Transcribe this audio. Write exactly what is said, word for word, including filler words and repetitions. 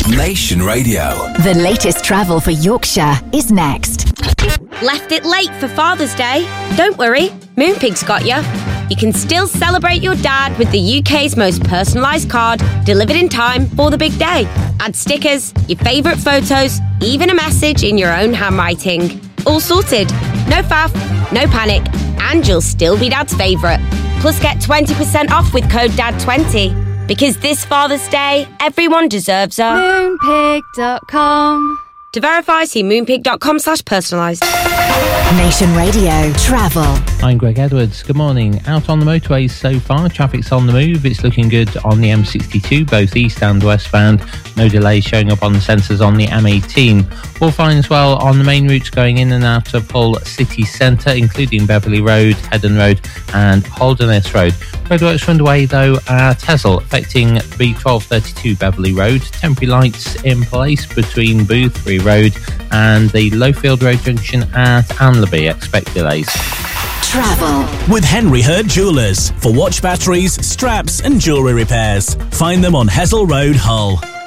Nation Radio. The latest travel for Yorkshire is next. Left it late for Father's Day? Don't worry, Moonpig's got you. You can still celebrate your dad with the U K's most personalised card, delivered in time for the big day. Add stickers, your favourite photos, even a message in your own handwriting. All sorted. No faff, no panic, and you'll still be Dad's favourite. Plus get twenty percent off with code D A D twenty. Because this Father's Day, everyone deserves a... Moonpig dot com. To verify, see moonpig dot com slash personalised. Nation Radio Travel. I'm Greg Edwards. Good morning. Out on the motorways so far, traffic's on the move. It's looking good on the M sixty-two, both east and westbound. No delays showing up on the sensors on the M eighteen. All fine as well on the main routes going in and out of Hull city centre, including Beverley Road, Heddon Road and Holderness Road. Roadworks are underway though at Hessel, affecting B twelve thirty-two Beverley Road. Temporary lights in place between Boothbury Road and the Lowfield Road junction at Anlaby. Expect delays. Travel with Henry Hurt Jewellers for watch batteries, straps and jewellery repairs. Find them on Hessel Road, Hull.